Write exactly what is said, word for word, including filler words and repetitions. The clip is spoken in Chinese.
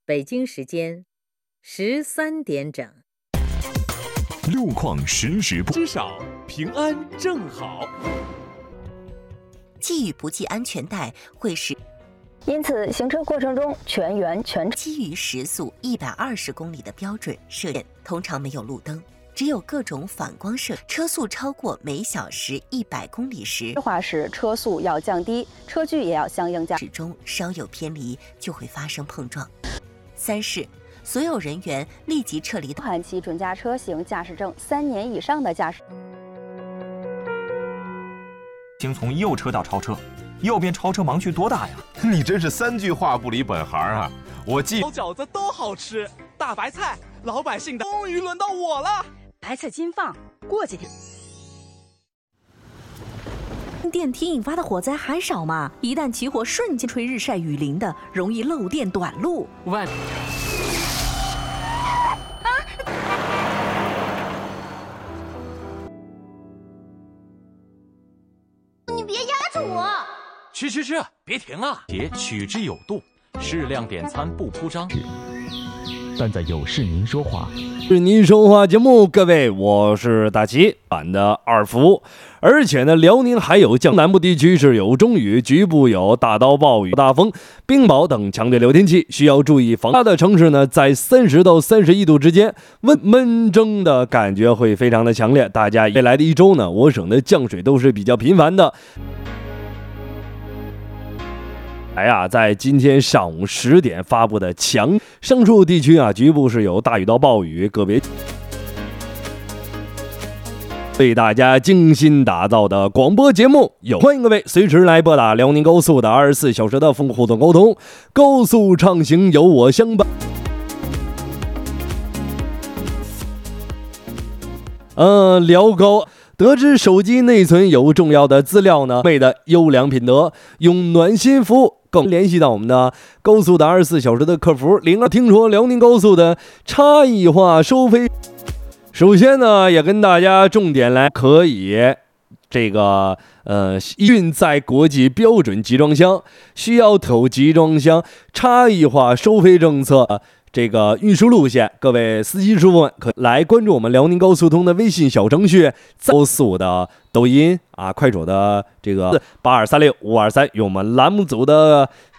北京时间十三点整。 路况实时播， 至少平安正好。 系与不系安全带会使， 因此行车过程中全员全基于时速一百二十公里的标准设限，通常没有路灯，只有各种反光设。车速超过每小时一百公里时， 化时车速要降低，车距也要相应降。 始终稍有偏离就会发生碰撞。三是所有人员立即撤离。 包含其准驾车型驾驶证三年以上的驾驶。 请从右车道超车，右边超车盲区多大呀？ 你真是三句话不离本行啊！我记饺子都好吃，大白菜，老百姓的。终于轮到我了。 白菜金放，过几天。 电梯引发的火灾还少吗？一旦起火，瞬间吹日晒雨淋的，容易漏电短路。 外。 你别压着我！ 去去去，别停啊！且取之有度，适量点餐不铺张。 但在有事您说话。 是您说话节目，各位，我是大齐版的二福。而且呢，辽宁还有江南部地区是有中雨，局部有大到暴雨、大风、冰雹等强对流天气，需要注意防。它的城市呢，在三十到三十一度之间，温闷蒸的感觉会非常的强烈。大家未来的一周呢，我省的降水都是比较频繁的。哎呀，在今天上午十点发布的强上述地区啊，局部是有大雨到暴雨，个别为大家精心打造的广播节目，有欢迎各位随时来拨打辽宁高速的二十四小时的丰富互动沟通，高速畅行有我相伴。呃，辽高。得知手机内存有重要的资料呢，为的优良品德，用暖心服务。更联系到我们的高速的二十四小时的客服零二。听说辽宁高速的差异化收费，首先呢，也跟大家重点来可以这个呃运载国际标准集装箱，需要投集装箱差异化收费政策。这个运输路线，各位司机师傅们可来关注我们辽宁高速通的微信小程序，高速的抖音啊、快手的这个八二三六五二三，与我们栏目组的